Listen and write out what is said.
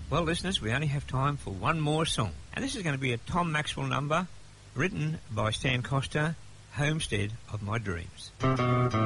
Well, listeners, we only have time for one more song. And this is going to be a Tom Maxwell number written by Stan Costa, Homestead of My Dreams.